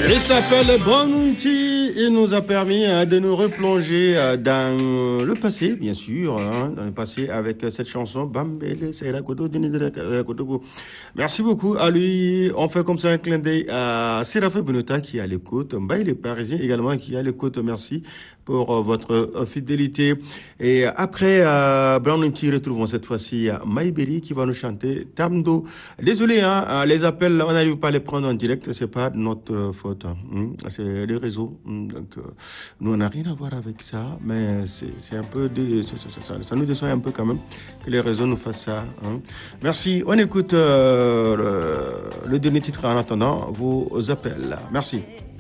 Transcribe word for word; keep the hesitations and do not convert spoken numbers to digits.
Il s'appelle Bonti. Il nous a permis euh, de nous replonger euh, dans euh, le passé, bien sûr, hein, dans le passé avec euh, cette chanson Bambele, c'est la Koto Dini de la- la Kotobo. Merci beaucoup à lui. On fait comme ça un clin d'œil à Séraphin Benota qui est à l'écoute, Mbaye les Parisiens également qui est à l'écoute. Merci pour euh, votre euh, fidélité. Et après euh, Bonti, retrouvons cette fois-ci euh, Maïberi qui va nous chanter Tamdo. Désolé, hein, euh, les appels, on n'arrive pas à les prendre en direct, c'est pas de notre euh, faute, hein. Hmm, c'est les réseaux. Hmm, donc, euh, nous, on n'a rien à voir avec ça, mais c'est c'est un peu, de, ça, ça- ça- ça nous déçoit un peu quand même que les réseaux nous fassent ça, hein. Merci. On écoute euh, le, le dernier titre en attendant vos appels. Merci.